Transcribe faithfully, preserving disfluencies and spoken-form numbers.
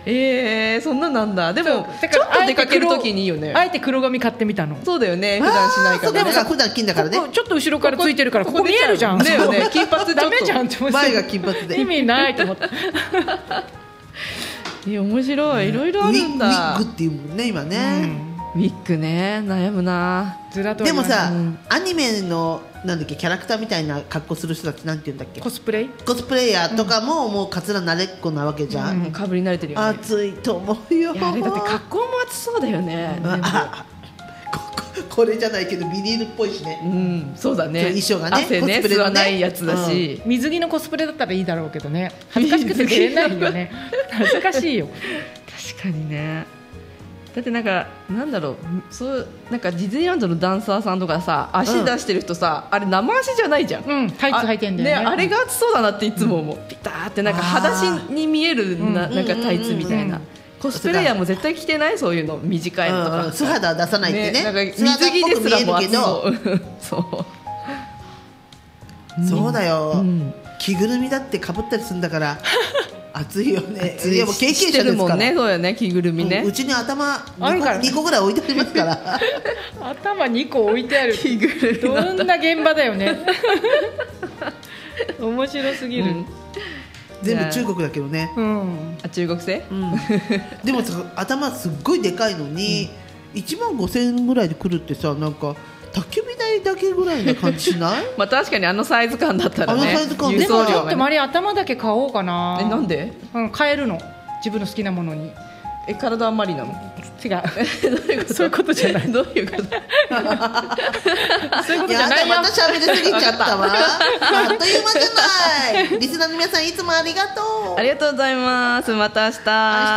えー、そんななんだ。でもちょっと出かけるときにいいよね。 あえて黒髪買ってみたの。 そうだよね、普段しないからね。 でもさ普段金だからね。 ここちょっと後ろからついてるからここ見えるじゃん。 だよね、金髪ちょっとダメじゃんって思って、 前が金髪で意味ないと思っていや面白い、いろいろあるんだ。 ウィッグっていうもんね今ね、 ウィッグね、悩むな。 ずらとでもさ、 うん、 アニメのなんだっけキャラクターみたいな格好する人たちなんて言うんだっけ、 コスプレイコスプレイヤーとかも、うん、もうカツラ慣れっこなわけじゃん、 うん、かぶり慣れてるよね。 暑いと思うよ。 いやあれだって格好も暑そうだよね。 ああこここれじゃないけどビニールっぽいしね、 うん、そうだね。 衣装がね汗ねコスプレのね吸わないやつだし、 うん、水着のコスプレだったらいいだろうけどね、恥ずかしくて出れないよね恥ずかしいよ確かにね。だってなんかなんだろう、そうなんかディズニーランドのダンサーさんとかさ、足出してる人さ、うん、あれ生足じゃないじゃん。 うん、タイツ履いてんだよね。 あ、ね、あれが暑そうだなっていつも思う、うん、ピターってなんか裸足に見えるな、なんかタイツみたいな、うんうんうん、コスプレイヤーも絶対着てない、そういうの短いのとか、 うん、素肌は出さないってね、 ね、なんか水着ですらも暑そうそう、 そうだよ、うん、着ぐるみだってかぶったりするんだから暑いよね。 暑い、いやもう経験者ですからもんね。そうよね、着ぐるみね、 うん、うちに頭にこぐらい置いてありますから頭にこ置いてある着ぐるみどんな現場だよね面白すぎる、うん、 全部中国だけどね、 うん、 あ、中国製、うん、 でもさ頭すっごいでかいのに、うん、いちまんごせんえんぐらいで来るってさ、なんか宅急便代だけぐらいな感じしないまあ確かにあのサイズ感だったらね、 あのサイズ感輸送量が、ね、でもちょっと周り頭だけ買おうかな。 え、なんで、 うん、買えるの自分の好きなものに。 え、体あんまりなの？ 違うどういうことそういうことじゃないどういうことそういうことじゃないよ。 また喋りすぎちゃったわあっという間じゃないリスナーの皆さんいつもありがとう。 ありがとうございます。また明日。